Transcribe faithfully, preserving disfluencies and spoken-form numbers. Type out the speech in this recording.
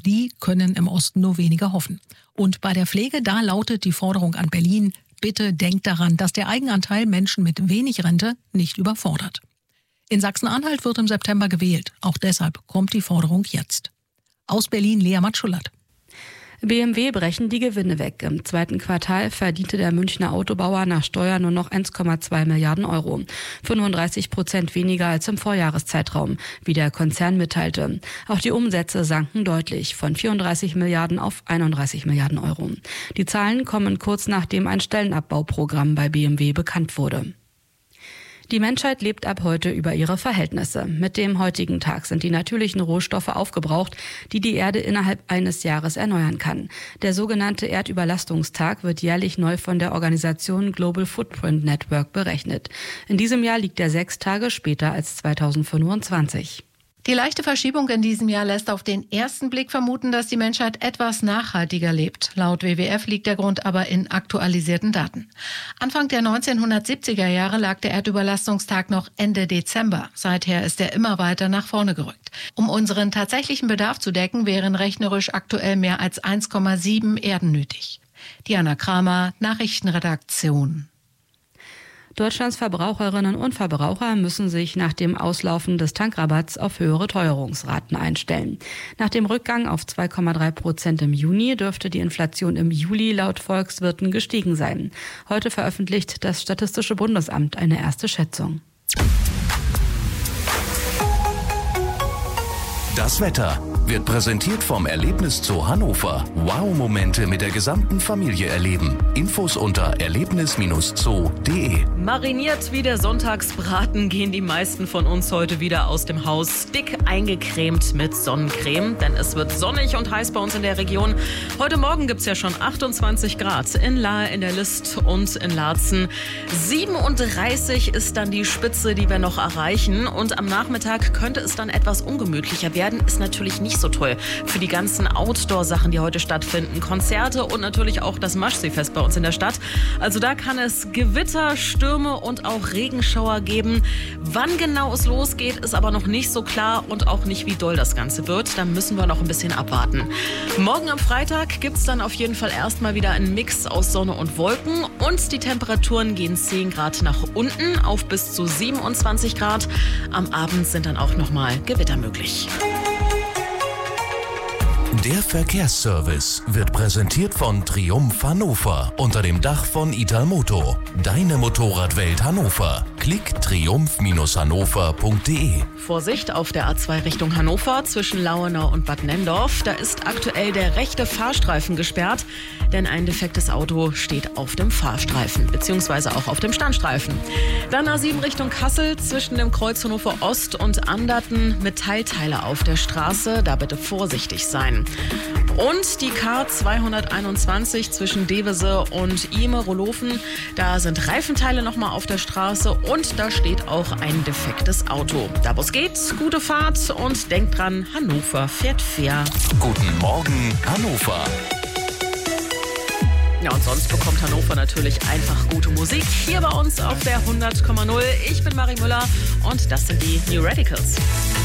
die können im Osten nur wenige hoffen. Und bei der Pflege, da lautet die Forderung an Berlin: Bitte denkt daran, dass der Eigenanteil Menschen mit wenig Rente nicht überfordert. In Sachsen-Anhalt wird im September gewählt. Auch deshalb kommt die Forderung jetzt. Aus Berlin Lea Matschulat. B M W brechen die Gewinne weg. Im zweiten Quartal verdiente der Münchner Autobauer nach Steuer nur noch eins Komma zwei Milliarden Euro. fünfunddreißig Prozent weniger als im Vorjahreszeitraum, wie der Konzern mitteilte. Auch die Umsätze sanken deutlich, von vierunddreißig Milliarden auf einunddreißig Milliarden Euro. Die Zahlen kommen kurz nachdem ein Stellenabbauprogramm bei B M W bekannt wurde. Die Menschheit lebt ab heute über ihre Verhältnisse. Mit dem heutigen Tag sind die natürlichen Rohstoffe aufgebraucht, die die Erde innerhalb eines Jahres erneuern kann. Der sogenannte Erdüberlastungstag wird jährlich neu von der Organisation Global Footprint Network berechnet. In diesem Jahr liegt er sechs Tage später als zweitausendfünfundzwanzig. Die leichte Verschiebung in diesem Jahr lässt auf den ersten Blick vermuten, dass die Menschheit etwas nachhaltiger lebt. Laut W W F liegt der Grund aber in aktualisierten Daten. Anfang der neunzehnhundertsiebziger Jahre lag der Erdüberlastungstag noch Ende Dezember. Seither ist er immer weiter nach vorne gerückt. Um unseren tatsächlichen Bedarf zu decken, wären rechnerisch aktuell mehr als eins Komma sieben Erden nötig. Diana Kramer, Nachrichtenredaktion. Deutschlands Verbraucherinnen und Verbraucher müssen sich nach dem Auslaufen des Tankrabatts auf höhere Teuerungsraten einstellen. Nach dem Rückgang auf zwei Komma drei Prozent im Juni dürfte die Inflation im Juli laut Volkswirten gestiegen sein. Heute veröffentlicht das Statistische Bundesamt eine erste Schätzung. Das Wetter wird präsentiert vom Erlebniszoo Hannover. Wow-Momente mit der gesamten Familie erleben. Infos unter erlebnis Bindestrich zoo punkt de. Mariniert wie der Sonntagsbraten gehen die meisten von uns heute wieder aus dem Haus, dick eingecremt mit Sonnencreme, denn es wird sonnig und heiß bei uns in der Region. Heute Morgen gibt es ja schon achtundzwanzig Grad in Lahe, in der List und in Laatzen. siebenunddreißig ist dann die Spitze, die wir noch erreichen, und am Nachmittag könnte es dann etwas ungemütlicher werden. Ist natürlich nicht so toll für die ganzen Outdoor-Sachen, die heute stattfinden. Konzerte und natürlich auch das Maschseefest bei uns in der Stadt. Also da kann es Gewitter, Stürme und auch Regenschauer geben. Wann genau es losgeht, ist aber noch nicht so klar und auch nicht, wie doll das Ganze wird. Da müssen wir noch ein bisschen abwarten. Morgen am Freitag gibt es dann auf jeden Fall erstmal wieder einen Mix aus Sonne und Wolken und die Temperaturen gehen zehn Grad nach unten auf bis zu siebenundzwanzig Grad. Am Abend sind dann auch nochmal Gewitter möglich. Der Verkehrsservice wird präsentiert von Triumph Hannover unter dem Dach von Italmoto. Deine Motorradwelt Hannover. Klick triumph Bindestrich hannover punkt de. Vorsicht auf der A zwei Richtung Hannover zwischen Lauenau und Bad Nenndorf. Da ist aktuell der rechte Fahrstreifen gesperrt, denn ein defektes Auto steht auf dem Fahrstreifen, beziehungsweise auch auf dem Standstreifen. Dann A sieben Richtung Kassel zwischen dem Kreuz Hannover Ost und Anderten. Metallteile auf der Straße, da bitte vorsichtig sein. Und die K zweihunderteinundzwanzig zwischen Devese und Ime-Rolofen. Da sind Reifenteile nochmal auf der Straße und da steht auch ein defektes Auto. Da wo es geht, gute Fahrt und denkt dran, Hannover fährt fair. Guten Morgen, Hannover. Ja, und sonst bekommt Hannover natürlich einfach gute Musik hier bei uns auf der hundert Komma null. Ich bin Marie Müller und das sind die New Radicals.